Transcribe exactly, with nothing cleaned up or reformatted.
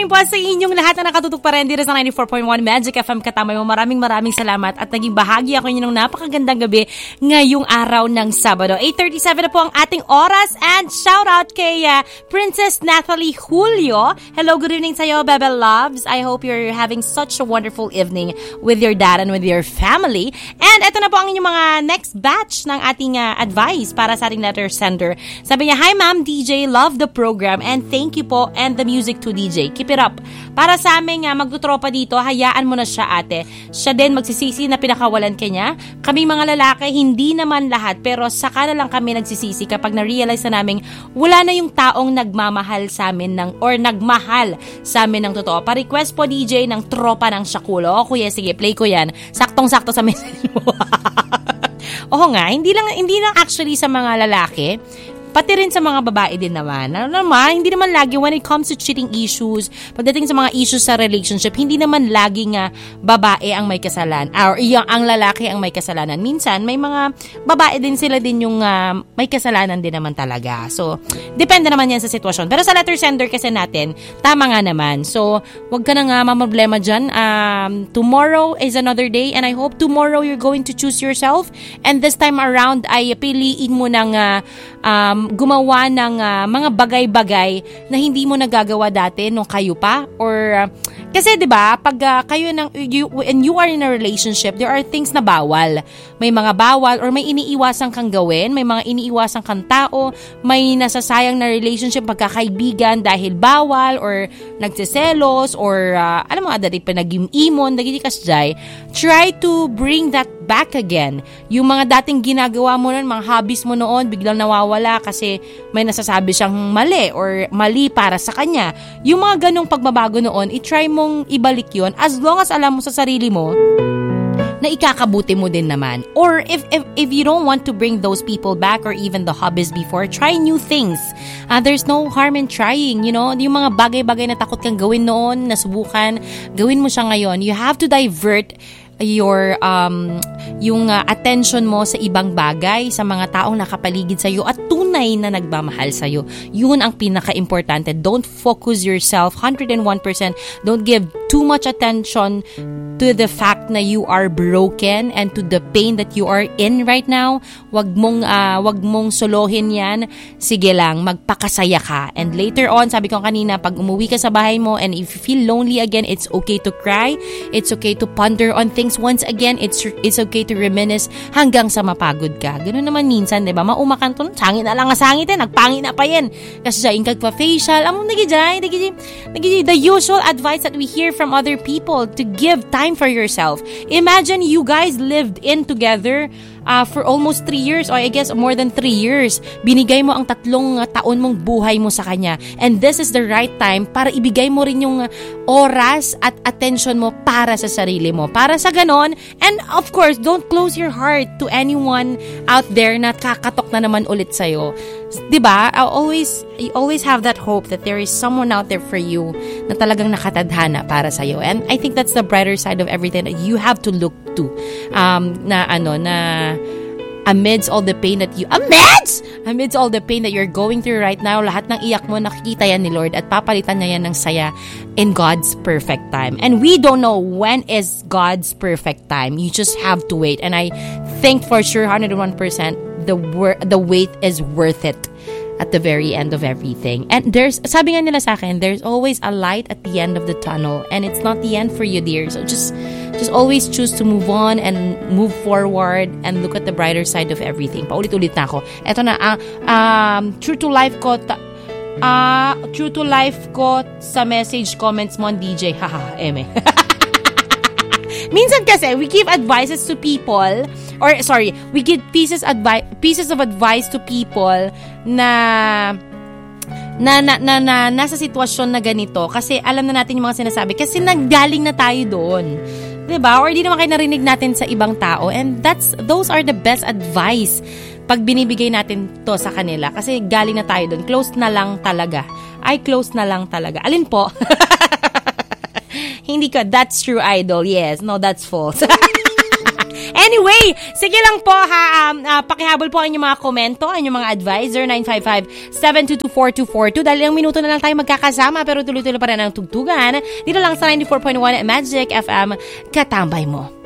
po sa inyong lahat na nakatutok pa rin dito sa ninety-four point one Magic F M Katama mo. Maraming maraming salamat at naging bahagi ako inyo ng napakagandang gabi ngayong araw ng Sabado. eight thirty-seven na po ang ating oras and shout out kay uh, Princess Natalie Julio. Hello, good evening sa'yo, Bebe Loves. I hope you're having such a wonderful evening with your dad and with your family. And ito na po ang inyong mga next batch ng ating uh, advice para sa ating letter sender. Sabi niya, hi ma'am D J, love the program and thank you po and the music to D J. Keep it up. Para sa aming uh, magtutropa dito, hayaan mo na siya ate. Siya din magsisisi na pinakawalan ka niya. Kaming mga lalaki, hindi naman lahat, pero saka na lang kami nagsisisi kapag na-realize na namin wala na yung taong nagmamahal sa amin ng, or nagmahal sa amin ng totoo. Pa-request po D J ng tropa ng Shakulo. O kuya, sige, play ko yan. Saktong-sakto sa message mo. Oo nga, hindi lang, hindi lang actually sa mga lalaki, pati rin sa mga babae din naman. Ano naman, hindi naman lagi when it comes to cheating issues, pagdating sa mga issues sa relationship, hindi naman laging uh, babae ang may kasalanan or yung, ang lalaki ang may kasalanan. Minsan, may mga babae din sila din yung uh, may kasalanan din naman talaga. So, depende naman yan sa sitwasyon. Pero sa letter sender kasi natin, tama nga naman. So, wag ka na nga mamroblema dyan. Um, tomorrow is another day and I hope tomorrow you're going to choose yourself. And this time around, ay piliin mo ng uh, um, gumawa ng uh, mga bagay-bagay na hindi mo nagagawa dati nung kayo pa or uh, kasi 'di ba pag uh, kayo ng you, and you are in a relationship, there are things na bawal. May mga bawal or may iniiwasan kang gawin, may mga iniiwasan kang tao, may nasasayang na relationship pagkakaibigan dahil bawal or nagseselos or uh, alam mo adari pinag-imon, nagidikas jay. Try to bring that back again. Yung mga dating ginagawa mo noon, mga hobbies mo noon, biglang nawawala kasi may nasasabi siyang mali or mali para sa kanya. Yung mga ganong pagbabago noon, i-try mong ibalik yon as long as alam mo sa sarili mo na ikakabuti mo din naman. Or if if if you don't want to bring those people back or even the hobbies before, try new things. Uh, there's no harm in trying, you know? Yung mga bagay-bagay na takot kang gawin noon, nasubukan, gawin mo siya ngayon. You have to divert your um yung uh, attention mo sa ibang bagay, sa mga taong nakapaligid sa iyo at tunay na nagmamahal sa iyo. Yun ang pinaka-importante. Don't focus yourself one hundred one percent. Don't give too much attention to the fact na you are broken and to the pain that you are in right now. Wag mong uh, wag mong solohin 'yan. Sige lang, magpakasaya ka. And later on, sabi ko kanina, pag umuwi ka sa bahay mo and if you feel lonely again, it's okay to cry. It's okay to ponder on things once again. It's it's okay to reminisce hanggang sa mapagod ka. Ganoon naman minsan, 'di ba? Maumakan to, sangit na lang nga sangit eh, nagpangi na pa yan. Kasi sa ingkag pa facial, amo nagijay, nagijay, nagijay the usual advice that we hear from other people to give time for yourself. Imagine you guys lived in together Uh, for almost three years or I guess more than three years. Binigay mo ang tatlong uh, taon mong buhay mo sa kanya. And this is the right time para ibigay mo rin yung uh, oras at attention mo para sa sarili mo. Para sa ganon. And of course, don't close your heart to anyone out there na kakatok na naman ulit sa'yo. Diba? I always, I always have that hope that there is someone out there for you na talagang nakatadhana para sa'yo. And I think that's the brighter side of everything that you have to look to. Um, na ano, na amidst all the pain that you, amidst! Amidst all the pain that you're going through right now, lahat ng iyak mo, nakikita yan ni Lord at papalitan niya yan ng saya in God's perfect time. And we don't know when is God's perfect time. You just have to wait. And I think for sure, one hundred one percent, the wor- the wait is worth it at the very end of everything. And there's, sabi nga nila sa akin, there's always a light at the end of the tunnel. And it's not the end for you, dear. So just, just always choose to move on and move forward and look at the brighter side of everything. Paulit-ulit na ako. Eto na, uh, um, true to life ko, ta- uh, true to life ko sa message comments mo on D J. Haha, eme. Minsan kasi, we give advices to people, or sorry, we give pieces advi- pieces of advice to people na na, na, na, na nasa sitwasyon na ganito kasi alam na natin yung mga sinasabi kasi naggaling na tayo doon. Diba? Or di naman kayo narinig natin sa ibang tao, and that's those are the best advice pag binibigay natin to sa kanila kasi galing na tayo doon. Close na lang talaga. Ay, close na lang talaga. Alin po? Hindi ka, that's true, idol. Yes. No, that's false. Anyway, sige lang po ha, um, uh, pakihabol po ang inyong mga komento, ang inyong mga advisor, nine five five, seven two two, four two four two. Dahil ilang minuto na lang tayo magkakasama pero tuloy-tuloy pa rin ang tugtugan. Dito lang sa ninety-four point one Magic F M, katambay mo.